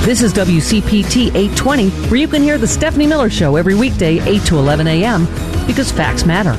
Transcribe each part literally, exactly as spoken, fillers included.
This is W C P T eight twenty, where you can hear the Stephanie Miller Show every weekday, eight to eleven a.m., because facts matter.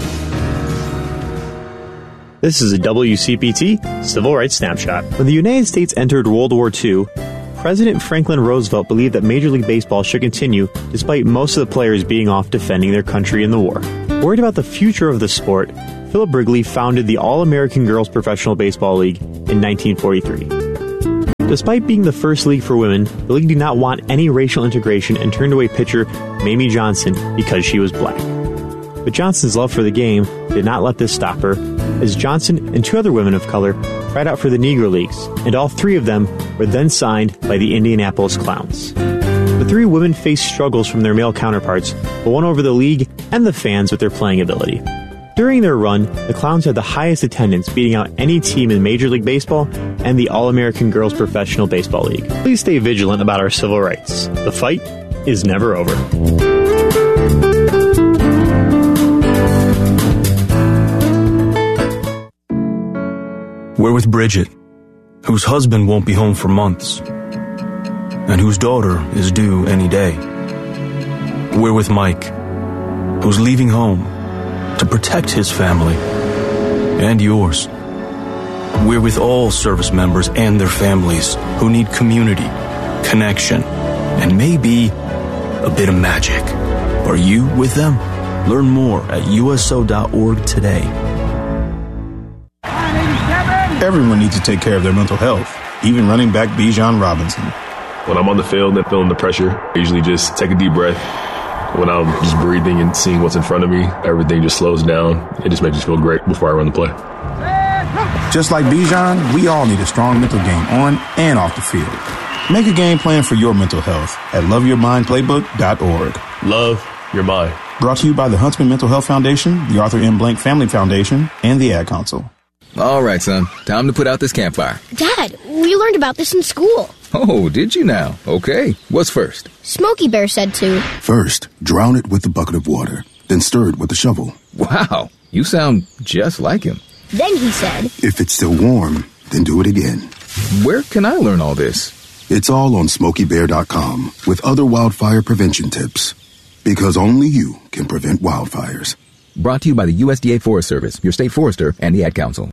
This is a W C P T Civil Rights Snapshot. When the United States entered World War Two, President Franklin Roosevelt believed that Major League Baseball should continue despite most of the players being off defending their country in the war. Worried about the future of the sport, Philip Wrigley founded the All-American Girls Professional Baseball League in nineteen forty-three. Despite being the first league for women, the league did not want any racial integration and turned away pitcher Mamie Johnson because she was black. But Johnson's love for the game did not let this stop her, as Johnson and two other women of color tried out for the Negro Leagues, and all three of them were then signed by the Indianapolis Clowns. The three women faced struggles from their male counterparts, but won over the league and the fans with their playing ability. During their run, the Clowns had the highest attendance, beating out any team in Major League Baseball and the All-American Girls Professional Baseball League. Please stay vigilant about our civil rights. The fight is never over. We're with Bridget, whose husband won't be home for months, and whose daughter is due any day. We're with Mike, who's leaving home to protect his family and yours. We're with all service members and their families who need community, connection, and maybe a bit of magic. Are you with them? Learn more at U S O dot org today. Everyone needs to take care of their mental health, even running back Bijan Robinson. When I'm on the field and feeling the pressure, I usually just take a deep breath. When I'm just breathing and seeing what's in front of me, everything just slows down. It just makes me feel great before I run the play. Just like Bijan, we all need a strong mental game on and off the field. Make a game plan for your mental health at love your mind playbook dot org. Love your mind. Brought to you by the Huntsman Mental Health Foundation, the Arthur M. Blank Family Foundation, and the Ad Council. All right, son. Time to put out this campfire. Dad, we learned about this in school. Oh, did you now? Okay. What's first? Smokey Bear said to. First, drown it with a bucket of water, then stir it with a shovel. Wow, you sound just like him. Then he said, if it's still warm, then do it again. Where can I learn all this? It's all on smokey bear dot com with other wildfire prevention tips. Because only you can prevent wildfires. Brought to you by the U S D A Forest Service, your state forester, and the Ad Council.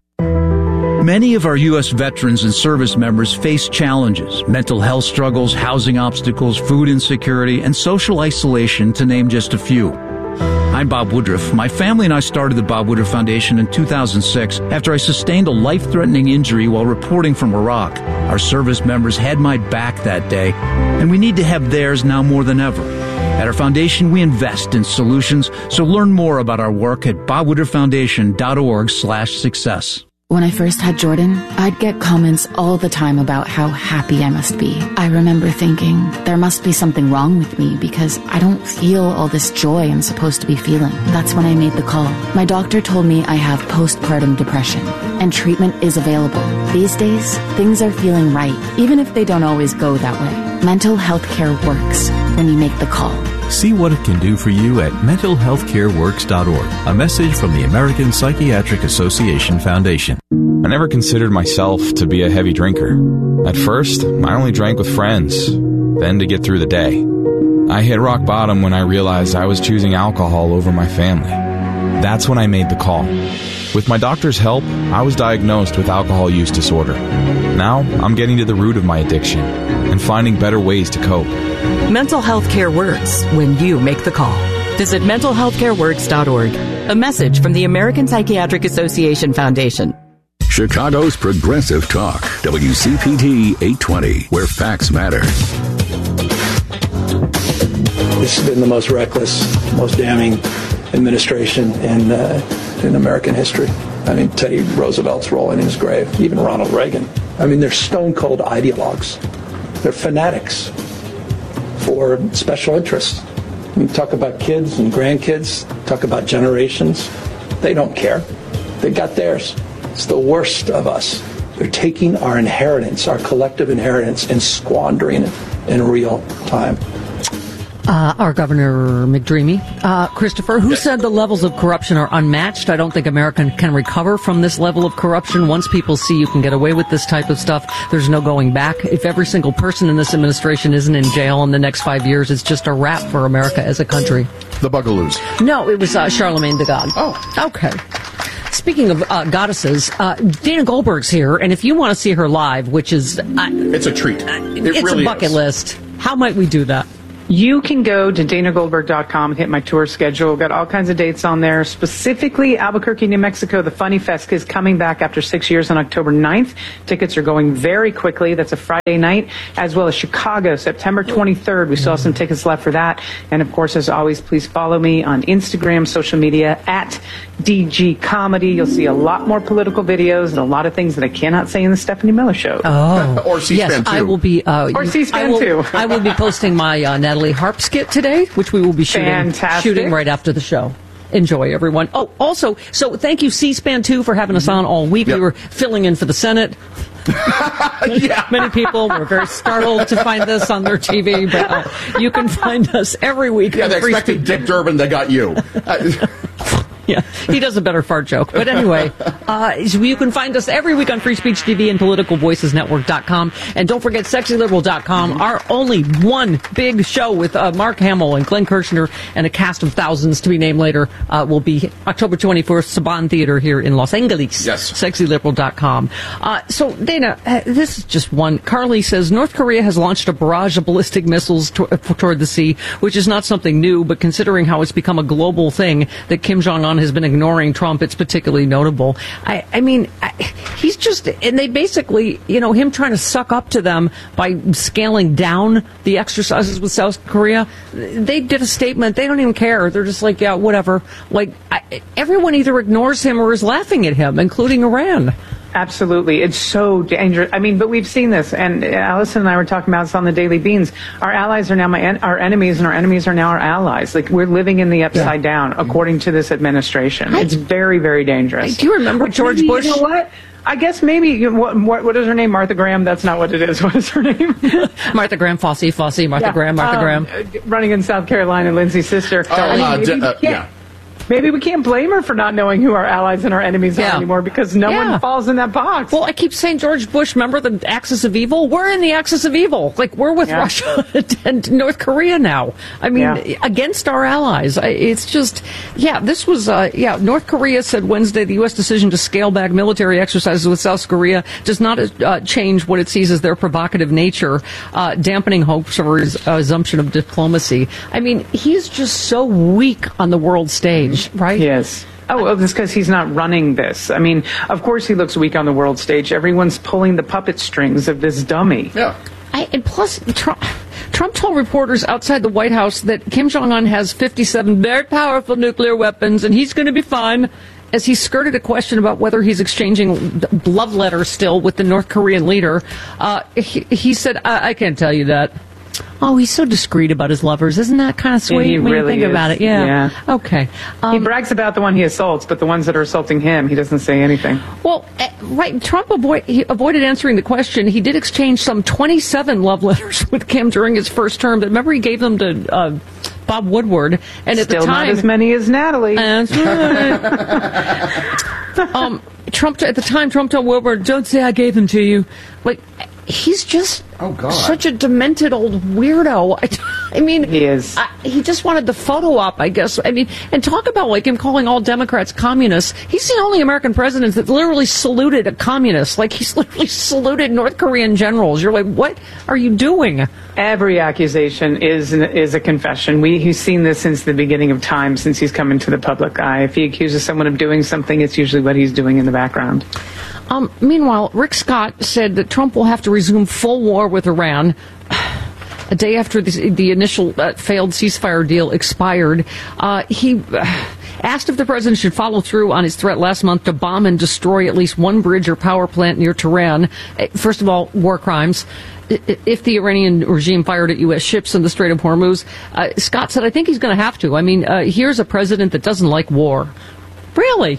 Many of our U S veterans and service members face challenges, mental health struggles, housing obstacles, food insecurity, and social isolation, to name just a few. I'm Bob Woodruff. My family and I started the Bob Woodruff Foundation in two thousand six after I sustained a life-threatening injury while reporting from Iraq. Our service members had my back that day, and we need to have theirs now more than ever. At our foundation, we invest in solutions, so learn more about our work at bob woodruff foundation dot org slash success. When I first had Jordan, I'd get comments all the time about how happy I must be. I remember thinking, there must be something wrong with me because I don't feel all this joy I'm supposed to be feeling. That's when I made the call. My doctor told me I have postpartum depression, and treatment is available. These days, things are feeling right, even if they don't always go that way. Mental health care works when you make the call. See what it can do for you at mental health care works dot org. A message from the American Psychiatric Association Foundation. I never considered myself to be a heavy drinker. At first, I only drank with friends, then to get through the day. I hit rock bottom when I realized I was choosing alcohol over my family. That's when I made the call. With my doctor's help, I was diagnosed with alcohol use disorder. Now, I'm getting to the root of my addiction and finding better ways to cope. Mental health care works when you make the call. Visit mental health care works dot org. A message from the American Psychiatric Association Foundation. Chicago's Progressive Talk, W C P T eight twenty, where facts matter. This has been the most reckless, most damning administration in uh, in American history. I mean, Teddy Roosevelt's rolling in his grave, even Ronald Reagan. I mean, they're stone-cold ideologues. They're fanatics for special interests. You talk about kids and grandkids, talk about generations. They don't care. They got theirs. It's the worst of us. They're taking our inheritance, our collective inheritance, and squandering it in real time. Uh, our Governor McDreamy. Uh, Christopher, who said the levels of corruption are unmatched? I don't think America can recover from this level of corruption. Once people see you can get away with this type of stuff, there's no going back. If every single person in this administration isn't in jail in the next five years, it's just a wrap for America as a country. The Bugaloos. No, it was uh, Charlemagne the God. Oh. Okay. Speaking of uh, goddesses, uh, Dana Goldberg's here, and if you want to see her live, which is... Uh, it's a treat. Uh, it it's really a bucket is. list. How might we do that? You can go to dana goldberg dot com and hit my tour schedule. We've got all kinds of dates on there. Specifically, Albuquerque, New Mexico, the Funny Fest is coming back after six years on October ninth. Tickets are going very quickly. That's a Friday night. As well as Chicago, September twenty-third. We still have some tickets left for that. And, of course, as always, please follow me on Instagram, social media, at D G Comedy. You'll see a lot more political videos and a lot of things that I cannot say in the Stephanie Miller Show. Oh. Or C-SPAN yes, too. I will be... Uh, or C-SPAN I will, too. I will be posting my uh, Natalie Harp skit today, which we will be shooting, Fantastic. shooting right after the show. Enjoy, everyone. Oh, also, so thank you, C-SPAN two, for having us on all week. Yep. We were filling in for the Senate. yeah. Many people were very startled to find this on their T V, but uh, you can find us every week. Yeah, on they Free expected Speech. Dick Durbin, they got you. Uh, Yeah, he does a better fart joke. But anyway, uh, you can find us every week on Free Speech T V and political voices network dot com. And don't forget sexy liberal dot com, our only one big show with uh, Mark Hamill and Glenn Kirshner and a cast of thousands to be named later uh, will be October twenty-fourth, Saban Theater here in Los Angeles. Yes. sexy liberal dot com. Uh, so, Dana, uh, this is just one. Carly says North Korea has launched a barrage of ballistic missiles to- toward the sea, which is not something new, but considering how it's become a global thing that Kim Jong-un has been ignoring Trump, it's particularly notable. I, I mean, I, he's just, and they basically, you know, him trying to suck up to them by scaling down the exercises with South Korea. They did a statement. They don't even care. They're just like, yeah, whatever. Like, I, everyone either ignores him or is laughing at him, including Iran. Absolutely. It's so dangerous. I mean, but we've seen this, and Allison and I were talking about this on the Daily Beans. Our allies are now my en- our enemies, and our enemies are now our allies. Like, we're living in the upside yeah. down, according to this administration. I, it's very, very dangerous. Do you remember But George maybe, Bush? You know what? I guess maybe, you know, what, what, what is her name? Martha Graham? That's not what it is. What is her name? Martha Graham, Fosse, Fosse, Martha yeah. Graham, Martha um, Graham. Uh, running in South Carolina, Lindsay's sister. Oh, I mean, uh, maybe d- we uh, can't- yeah. Maybe we can't blame her for not knowing who our allies and our enemies Yeah. are anymore, because no Yeah. one falls in that box. Well, I keep saying George Bush, remember the axis of evil? We're in the axis of evil. Like, we're with Yeah. Russia and North Korea now. I mean, Yeah. against our allies. I- It's just, yeah, this was, uh, yeah, North Korea said Wednesday the U S decision to scale back military exercises with South Korea does not uh, change what it sees as their provocative nature, uh, dampening hopes for res- uh, resumption of diplomacy. I mean, he's just so weak on the world stage, right? Yes. Oh, well, it's because he's not running this. I mean, of course he looks weak on the world stage. Everyone's pulling the puppet strings of this dummy. Yeah. I, and plus, Trump, Trump told reporters outside the White House that Kim Jong-un has fifty-seven very powerful nuclear weapons and he's going to be fine, as he skirted a question about whether he's exchanging love letters still with the North Korean leader. Uh, he, he said, I, I can't tell you that. Oh, he's so discreet about his lovers. Isn't that kind of sweet Yeah, he when really you think is. about it? Yeah. Yeah. Okay. He Um, brags about the one he assaults, but the ones that are assaulting him, he doesn't say anything. Well, uh, right. Trump avoid, he avoided answering the question. He did exchange some twenty-seven love letters with Kim during his first term. But remember, he gave them to uh, Bob Woodward. And at Still the time, not as many as Natalie. That's right. um, Trump at the time, Trump told Woodward, "Don't say I gave them to you." Like, he's just Oh, God. such a demented old weirdo. I, I mean, He is. I, he just wanted the photo op, I guess. I mean, and talk about like him calling all Democrats communists. He's the only American president that literally saluted a communist. Like, he's literally saluted North Korean generals. You're like, what are you doing? Every accusation is is a confession. We he's seen this since the beginning of time, since he's come into the public eye. If he accuses someone of doing something, it's usually what he's doing in the background. Um, meanwhile, Rick Scott said that Trump will have to resume full war with Iran a day after the, the initial uh, failed ceasefire deal expired. Uh, he uh, asked if the president should follow through on his threat last month to bomb and destroy at least one bridge or power plant near Tehran. Uh, First of all, war crimes. I- If the Iranian regime fired at U S ships in the Strait of Hormuz, uh, Scott said, I think he's going to have to. I mean, uh, here's a president that doesn't like war. Really?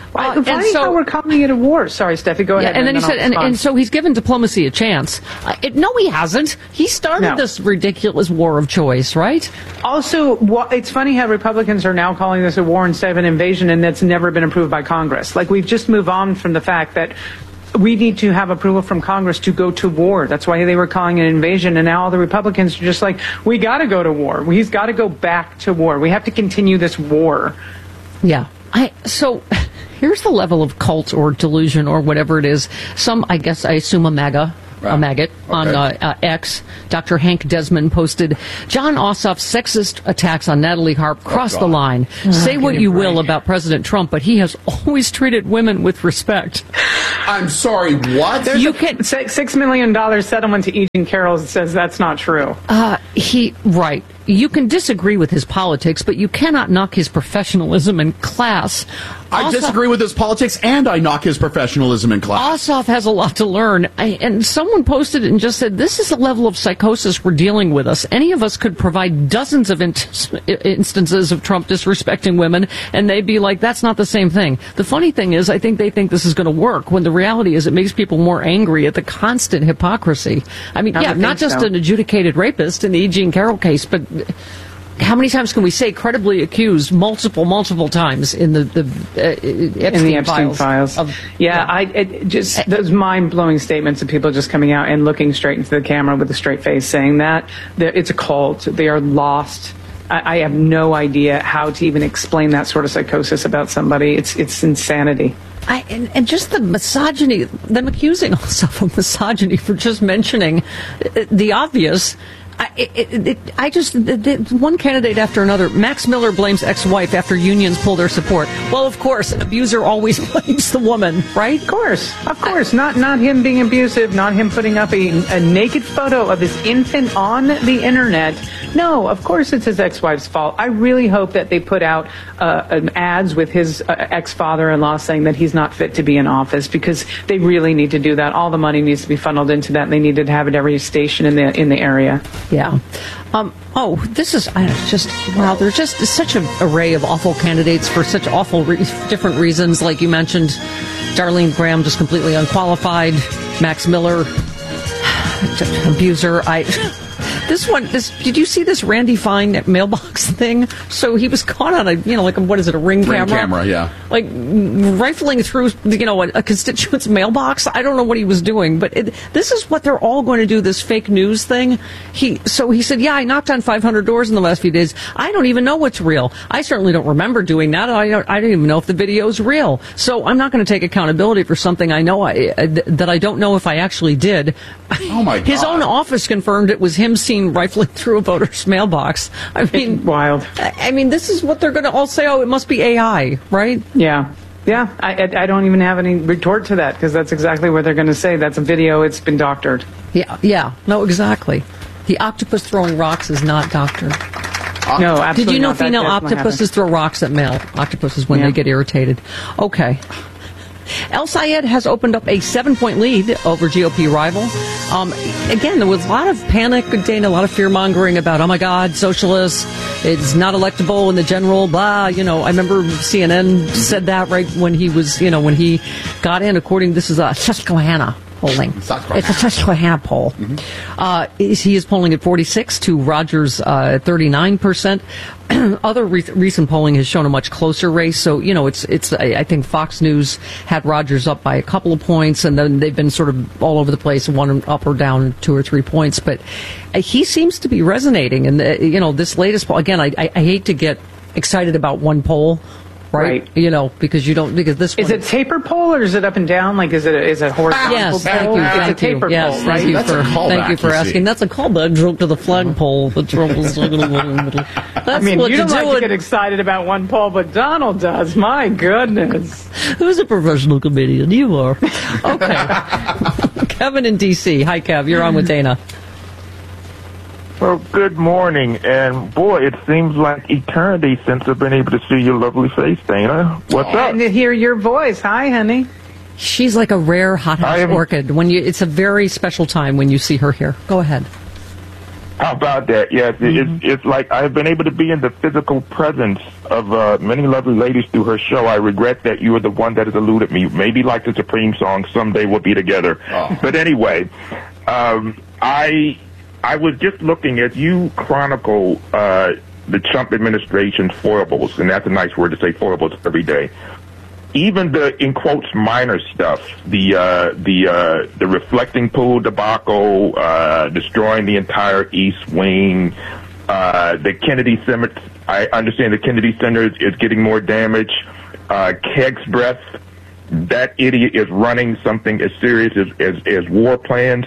Uh, and funny so- how we're calling it a war. Sorry, Steffi, go Yeah, ahead. and then he I'll said, and, respond. and so he's given diplomacy a chance. Uh, it, no, he hasn't. He started No. this ridiculous war of choice, right? Also, wha- it's funny how Republicans are now calling this a war instead of an invasion, and that's never been approved by Congress. Like, we've just moved on from the fact that we need to have approval from Congress to go to war. That's why they were calling it an invasion, and now all the Republicans are just like, we got to go to war. He's got to go back to war. We have to continue this war. Yeah. I so here's the level of cult or delusion or whatever it is. Some, I guess, I assume a MAGA. A maggot on uh, uh, X. Doctor Hank Desmond posted, John Ossoff's sexist attacks on Natalie Harp crossed Oh, the line. Oh, Say give what me you a will break. about President Trump, but he has always treated women with respect. I'm sorry, what? There's you a can, six, six million dollars settlement to Eugene Carroll that says that's not true. Uh, he, right. You can disagree with his politics, but you cannot knock his professionalism and class. I Also- disagree with his politics, and I knock his professionalism in class. Ossoff has a lot to learn. I, and someone posted it and just said, this is the level of psychosis we're dealing with us. Any of us could provide dozens of in- instances of Trump disrespecting women, and they'd be like, that's not the same thing. The funny thing is, I think they think this is going to work, when the reality is it makes people more angry at the constant hypocrisy. I mean, I yeah, would not think just so. an adjudicated rapist in the E. Jean Carroll case, but how many times can we say credibly accused multiple, multiple times in the, the uh, Epstein, in the Epstein files? files. Of- yeah, I it just those mind-blowing statements of people just coming out and looking straight into the camera with a straight face saying that They're- it's a cult. They are lost. I, I have no idea how to even explain that sort of psychosis about somebody. It's it's insanity. I, and, and just the misogyny, them accusing us of misogyny for just mentioning uh, the obvious. I, it, it, I just, it, it, one candidate after another. Max Miller blames ex-wife after unions pull their support. Well, of course, an abuser always blames the woman, right? Of course, of course. Not not him being abusive, not him putting up a, a naked photo of his infant on the internet. No, of course it's his ex-wife's fault. I really hope that they put out uh, an ads with his uh, ex-father-in-law saying that he's not fit to be in office, because they really need to do that. All the money needs to be funneled into that, and they need to have it every station in the in the area. Yeah. Um, oh, this is I just, wow, there's just such an array of awful candidates for such awful re- different reasons. Like you mentioned, Darlene Graham, just completely unqualified. Max Miller, abuser. I. This one, this did you see this Randy Fine mailbox thing? So he was caught on a, you know, like a, what is it, a ring, Ring camera? camera, yeah. Like rifling through, you know, a, a constituent's mailbox. I don't know what he was doing, but it, this is what they're all going to do. This fake news thing. He so he said, yeah, I knocked on five hundred doors in the last few days. I don't even know what's real. I certainly don't remember doing that. I don't. I don't even know if the video is real. So I'm not going to take accountability for something I know I, uh, that I don't know if I actually did. Oh my God. His own office confirmed it was him seen rifling through a voter's mailbox. I mean, wild. I mean, this is what they're going to all say. Oh, it must be A I, right? Yeah. Yeah, I, I I don't even have any retort to that, because that's exactly what they're going to say. That's a video. It's been doctored. Yeah, yeah. No, exactly. The octopus throwing rocks is not doctored. No, absolutely Did you know not. That female definitely octopuses throw rocks at male octopuses when Yeah. they get irritated? Okay. El Sayed has opened up a seven-point lead over G O P rival. Um, again, there was a lot of panic, Dana, a lot of fear-mongering about, oh, my God, socialists, it's not electable in the general, blah. You know, I remember C N N said that right when he was, you know, when he got in, according, this is a Susquehanna polling. It's a Susquehanna poll. Mm-hmm. Uh, he is polling at forty-six to Rogers' uh, thirty-nine percent. Other re- recent polling has shown a much closer race. So, you know, it's, it's, I, I think Fox News had Rogers up by a couple of points, and then they've been sort of all over the place, one up or down two or three points. But uh, he seems to be resonating. And, uh, you know, this latest poll, again, I, I, I hate to get excited about one poll. Right? Right. You know, because you don't, because this Is one, it taper pole, or is it up and down? Like, is it is it horizontal? Yes, thank pole? you, It's thank a taper you. Yes, pole, thank right? you That's for a callback, thank you for you see. asking. That's a callback joke to the flagpole. The troubles. That's I mean, what you don't do like it. to get excited about one poll, but Donald does. My goodness. Who's a professional comedian? You are. Okay. Kevin in D C. Hi, Kev. You're on with Dana. Well, good morning, and boy, it seems like eternity since I've been able to see your lovely face, Dana. What's up? And to hear your voice. Hi, honey. She's like a rare hothouse I am- orchid. When you, it's a very special time when you see her here. Go ahead. How about that? Yes, mm-hmm. it's, it's like I've been able to be in the physical presence of uh, many lovely ladies through her show. I regret that you are the one that has eluded me. Maybe like the Supreme song, Someday We'll Be Together. Oh. But anyway, um, I I was just looking as you chronicle uh, the Trump administration's foibles, and that's a nice word to say, foibles, every day. Even the, in quotes, minor stuff, the uh, the uh, the reflecting pool debacle, uh, destroying the entire East Wing, uh, the Kennedy Center. I understand the Kennedy Center is, is getting more damage. Uh, Keg's breath. That idiot is running something as serious as, as, as war plans.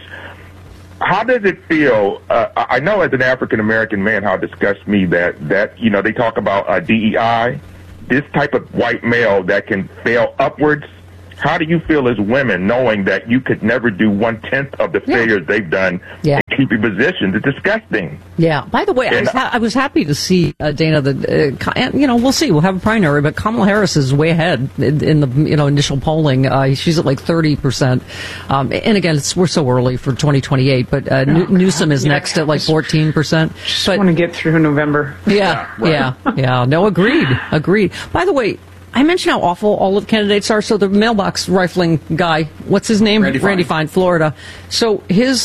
How does it feel? Uh, I know as an African American man how it disgusts me that that you know they talk about uh, D E I. This type of white male that can fail upwards, how do you feel as women knowing that you could never do one-tenth of the yeah. failures they've done yeah. and keep your positions? It's disgusting. Yeah. By the way, and, I, was ha- I was happy to see, uh, Dana, that, uh, and, you know, we'll see. We'll have a primary, but Kamala Harris is way ahead in, in the, you know, initial polling. Uh, she's at like thirty percent. Um, and again, it's, we're so early for twenty twenty-eight, but uh, oh, Newsom is yeah, next at like fourteen percent. Just but, want to get through November. Yeah. Yeah. Right. Yeah. yeah. No, agreed. Agreed. By the way, I mentioned how awful all of the candidates are. So the mailbox rifling guy, what's his name? Randy Fine. Randy Fine, Florida. So his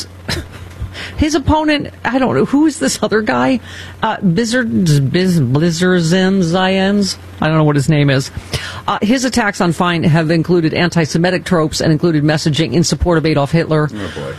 his opponent, I don't know, who is this other guy? Uh, Blizzards, Biz, Blizzards, Zions? I don't know what his name is. Uh, his attacks on Fine have included anti-Semitic tropes and included messaging in support of Adolf Hitler. Oh,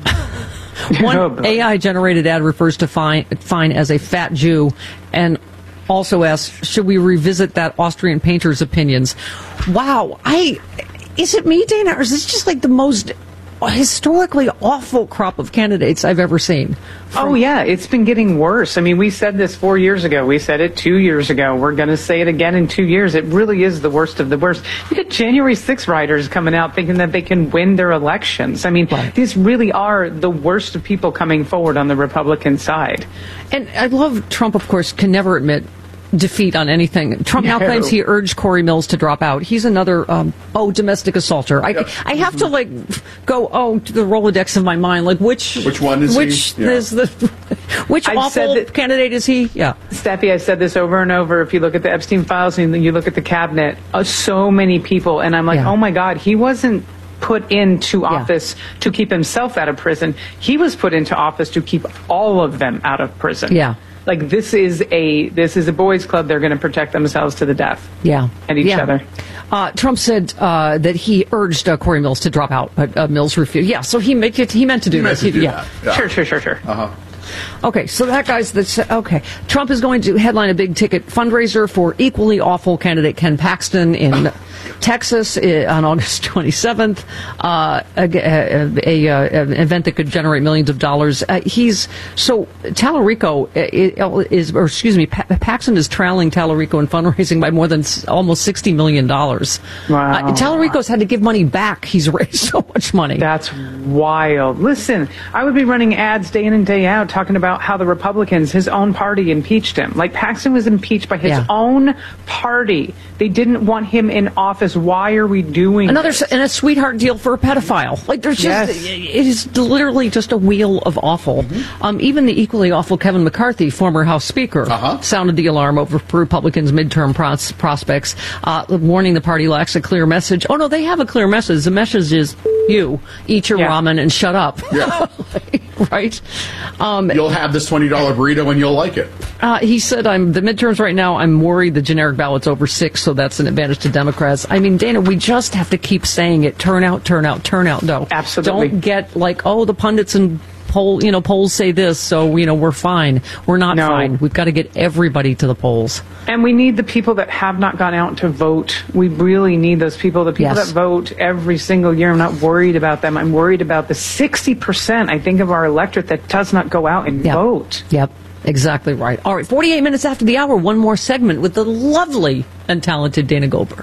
boy. One Oh, boy. A I-generated ad refers to Fine, Fine as a fat Jew and also asks, should we revisit that Austrian painter's opinions? Wow. I is it me, Dana, or is this just like the most historically awful crop of candidates I've ever seen? From- oh, yeah. It's been getting worse. I mean, we said this four years ago. We said it two years ago. We're going to say it again in two years. It really is the worst of the worst. You get January sixth writers coming out thinking that they can win their elections. I mean, right. These really are the worst of people coming forward on the Republican side. And I love Trump, of course, can never admit defeat on anything. Trump now No. claims he urged Corey Mills to drop out. He's another, um, oh, domestic assaulter. I, Yep. I have to, like, go, oh, to the Rolodex of my mind. Like, which... Which one is which he? Yeah. is the... Which I've said awful that- candidate is he? Yeah. Steffi, I've said this over and over. If you look at the Epstein files and you look at the cabinet, uh, so many people, and I'm like, Yeah. oh my God, he wasn't put into office to keep himself out of prison. He was put into office to keep all of them out of prison. Yeah. Like this is a this is a boys' club. They're going to protect themselves to the death. Yeah. And each Yeah. other. Uh, Trump said uh, that he urged uh, Corey Mills to drop out, but uh, Mills refused. Yeah, so he, make it, he meant to do He meant this. to He- do yeah. that. Yeah. Sure, sure, sure, sure. Uh-huh. Okay, so that guy's the okay. Trump is going to headline a big ticket fundraiser for equally awful candidate Ken Paxton in Texas uh, on August twenty-seventh. Uh, a, a, a, a, an event that could generate millions of dollars. Uh, he's so Tallarico is, or excuse me, pa- Paxton is trailing Tallarico in fundraising by more than s- almost sixty million dollars. Wow. Uh, Tallarico's had to give money back. He's raised so much money. That's wild. Listen, I would be running ads day in and day out talking about how the Republicans, his own party, impeached him. Like Paxton was impeached by his Yeah. own party. They didn't want him in office. Why are we doing Another this? s- and a sweetheart deal for a pedophile. Like there's just Yes. it is literally just a wheel of awful. Mm-hmm. Um, even the equally awful Kevin McCarthy, former House Speaker, Uh-huh. sounded the alarm over Republicans' midterm pros- prospects, uh, warning the party lacks a clear message. Oh no, they have a clear message. The message is you eat your Yeah. ramen and shut up. Yeah. Right. Um, You'll have this twenty dollar burrito and you'll like it. Uh, he said, "I'm the midterms right now. I'm worried the generic ballot's over six, so that's an advantage to Democrats." I mean, Dana, we just have to keep saying it: turn out, turn out, turn out. No, Absolutely. Don't get like, oh, the pundits and poll, you know, polls say this, so you know we're fine. We're not No. fine. We've got to get everybody to the polls. And we need the people that have not gone out to vote. We really need those people, the people Yes. that vote every single year. I'm not worried about them. I'm worried about the sixty percent, I think, of our electorate that does not go out and Yep. vote. Yep. Exactly right. All right, forty-eight minutes after the hour, one more segment with the lovely and talented Dana Goldberg.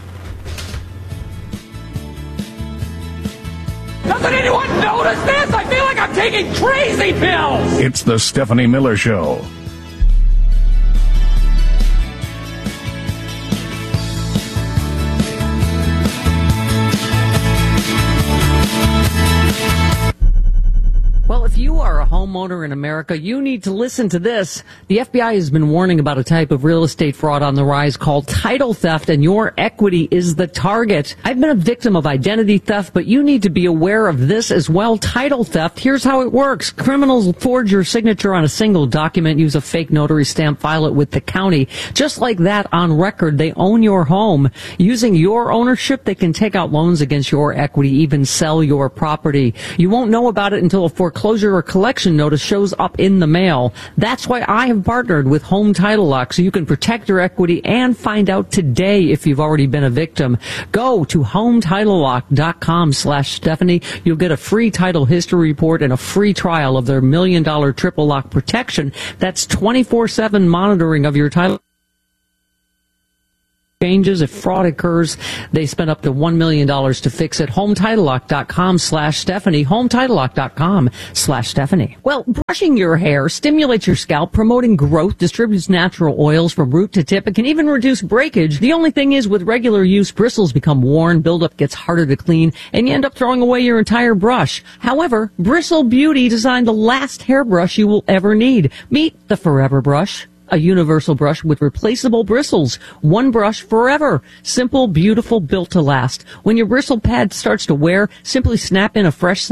Doesn't anyone notice this? I feel like I'm taking crazy pills! It's the Stephanie Miller Show. Well, if you are are a homeowner in America, you need to listen to this. The F B I has been warning about a type of real estate fraud on the rise called title theft, and your equity is the target. I've been a victim of identity theft, but you need to be aware of this as well. Title theft, here's how it works. Criminals forge your signature on a single document, use a fake notary stamp, file it with the county. Just like that, on record, they own your home. Using your ownership, they can take out loans against your equity, even sell your property. You won't know about it until a foreclosure or collection notice shows up in the mail. That's why I have partnered with Home Title Lock, so you can protect your equity and find out today if you've already been a victim. Go to home title lock dot com slash Stephanie. You'll get a free title history report and a free trial of their million dollar triple lock protection. That's twenty-four seven monitoring of your title changes. If fraud occurs, they spend up to one million dollars to fix it. home title lock dot com slash Stephanie. home title lock dot com slash Stephanie. Well, brushing your hair stimulates your scalp, promoting growth, distributes natural oils from root to tip. It can even reduce breakage. The only thing is, with regular use, bristles become worn, buildup gets harder to clean, and you end up throwing away your entire brush. However, Bristle Beauty designed the last hairbrush you will ever need. Meet the Forever Brush. A universal brush with replaceable bristles. One brush forever. Simple, beautiful, built to last. When your bristle pad starts to wear, simply snap in a fresh